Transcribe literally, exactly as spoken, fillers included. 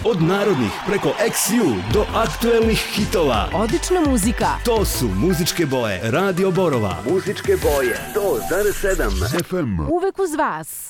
Od narodnih preko eks ju do aktuelnih hitova. Odlična muzika. To su muzičke boje Radio Borova. Muzičke boje sto zarez sedam ef em. Uvek uz vas.